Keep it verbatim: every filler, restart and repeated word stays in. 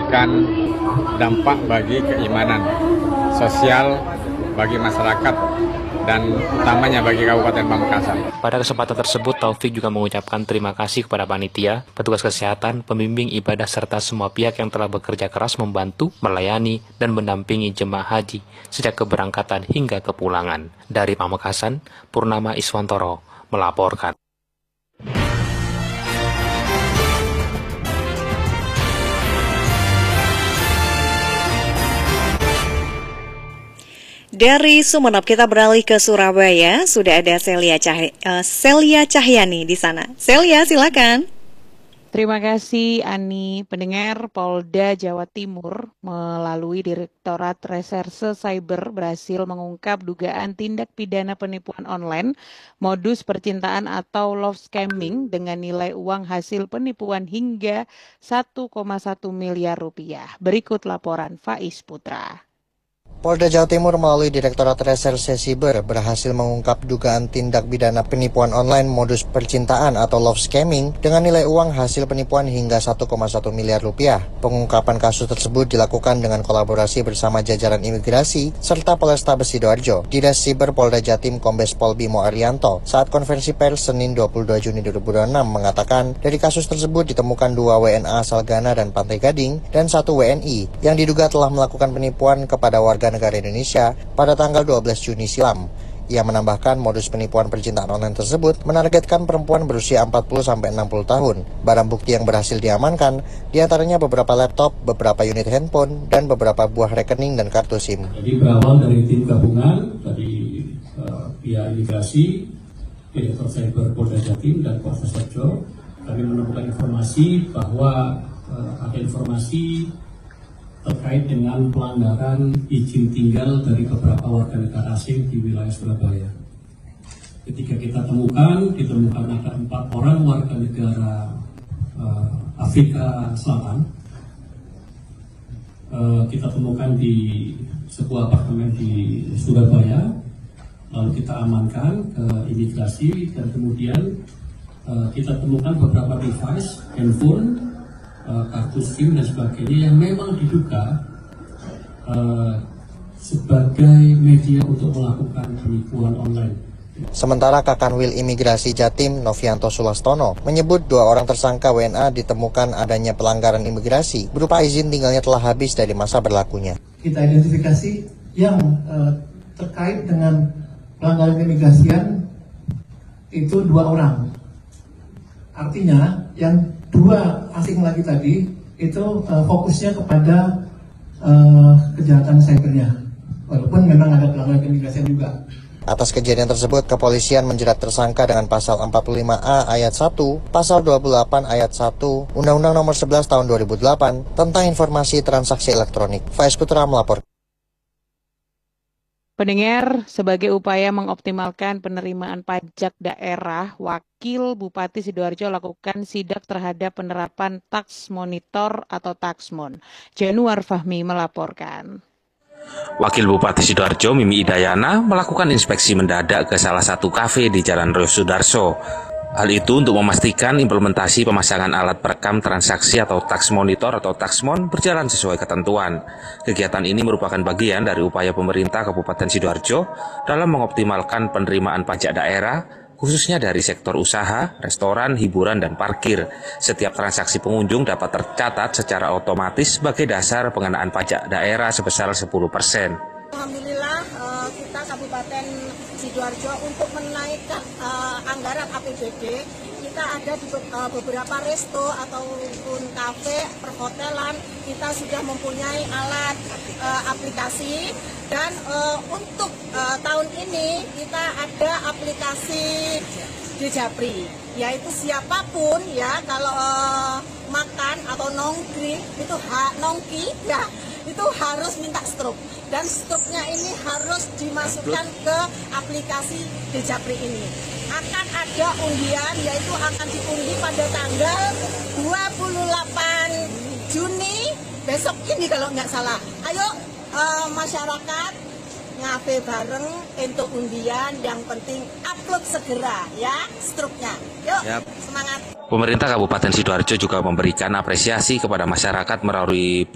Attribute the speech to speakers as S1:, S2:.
S1: memberikan dampak bagi keimanan sosial bagi masyarakat dan utamanya bagi Kabupaten Pamekasan.
S2: Pada kesempatan tersebut, Taufik juga mengucapkan terima kasih kepada panitia, petugas kesehatan, pembimbing ibadah, serta semua pihak yang telah bekerja keras membantu, melayani, dan mendampingi jemaah haji sejak keberangkatan hingga kepulangan. Dari Pamekasan, Purnama Iswantoro melaporkan.
S3: Dari Sumeneb kita beralih ke Surabaya. Sudah ada Celia, Cah- uh, Celia Cahyani di sana. Celia, silakan.
S4: Terima kasih Ani. Pendengar, Polda Jawa Timur melalui Direktorat Reserse Cyber berhasil mengungkap dugaan tindak pidana penipuan online, modus percintaan atau love scamming dengan nilai uang hasil penipuan hingga satu koma satu miliar rupiah. Berikut laporan Faiz Putra.
S5: Polda Jawa Timur melalui Direktorat Reserse Cyber berhasil mengungkap dugaan tindak pidana penipuan online modus percintaan atau love scamming dengan nilai uang hasil penipuan hingga satu koma satu miliar rupiah. Pengungkapan kasus tersebut dilakukan dengan kolaborasi bersama jajaran imigrasi serta Polrestabes Sidoarjo. Dinas Siber Polda Jatim Kombes Pol Bimo Arianto saat konferensi pers Senin dua puluh dua Juni dua ribu dua puluh enam mengatakan dari kasus tersebut ditemukan dua W N A asal Ghana dan Pantai Gading dan satu W N I yang diduga telah melakukan penipuan kepada warga negara Indonesia pada tanggal dua belas Juni silam. Ia menambahkan modus penipuan percintaan online tersebut menargetkan perempuan berusia empat puluh sampai enam puluh tahun. Barang bukti yang berhasil diamankan diantaranya beberapa laptop, beberapa unit handphone, dan beberapa buah rekening dan kartu SIM.
S6: Jadi berawal dari tim gabungan dari uh, pihak imigrasi, Direktur Cyber Polda Jatim dan Polres Sidoarjo, kami menemukan informasi bahwa uh, ada informasi terkait dengan pelanggaran izin tinggal dari beberapa warga negara asing di wilayah Surabaya. Ketika kita temukan, ditemukan ada empat orang warga negara uh, Afrika Selatan. Uh, kita temukan di sebuah apartemen di Surabaya, lalu kita amankan ke imigrasi dan kemudian uh, kita temukan beberapa device, handphone, kartu SIM dan sebagainya yang memang diduga uh, sebagai media untuk melakukan penipuan online.
S5: Sementara Kakanwil Imigrasi Jatim Novianto Sulastono menyebut dua orang tersangka W N A ditemukan adanya pelanggaran imigrasi berupa izin tinggalnya telah habis dari masa berlakunya.
S7: Kita identifikasi yang uh, terkait dengan pelanggaran keimigrasian itu dua orang. Artinya yang dua asing lagi tadi itu uh, fokusnya kepada uh, kejahatan cybernya, walaupun memang ada pelanggaran keimigrasian juga.
S5: Atas kejadian tersebut, kepolisian menjerat tersangka dengan pasal empat puluh lima A ayat satu, pasal dua puluh delapan ayat satu, Undang-Undang Nomor sebelas Tahun dua ribu delapan tentang informasi transaksi elektronik. Faiz Putra melapor.
S4: Pendengar, sebagai upaya mengoptimalkan penerimaan pajak daerah, Wakil Bupati Sidoarjo lakukan sidak terhadap penerapan Tax Monitor atau Taxmon. Januar Fahmi melaporkan.
S2: Wakil Bupati Sidoarjo Mimi Idayana melakukan inspeksi mendadak ke salah satu kafe di Jalan Ryo Sudarso. Hal itu untuk memastikan implementasi pemasangan alat perekam transaksi atau tax monitor atau taxmon berjalan sesuai ketentuan. Kegiatan ini merupakan bagian dari upaya pemerintah Kabupaten Sidoarjo dalam mengoptimalkan penerimaan pajak daerah, khususnya dari sektor usaha, restoran, hiburan, dan parkir. Setiap transaksi pengunjung dapat tercatat secara otomatis sebagai dasar pengenaan pajak daerah sebesar sepuluh persen.
S8: Alhamdulillah kita Kabupaten Sidoarjo untuk menaikkan uh, anggaran A P B D, kita ada di uh, beberapa resto ataupun kafe, perhotelan, kita sudah mempunyai alat uh, aplikasi dan uh, untuk uh, tahun ini kita ada aplikasi Dejapri, yaitu siapapun ya kalau uh, makan atau nongki itu ha, nongki ya itu harus minta struk dan struknya ini harus dimasukkan ke aplikasi Dejapri ini. Akan ada undian, yaitu akan diundi pada tanggal dua puluh delapan Juni besok ini kalau nggak salah. Ayo uh, masyarakat ngafe bareng untuk undian, yang penting upload segera ya struknya. Yuk, yep. Semangat.
S2: Pemerintah Kabupaten Sidoarjo juga memberikan apresiasi kepada masyarakat melalui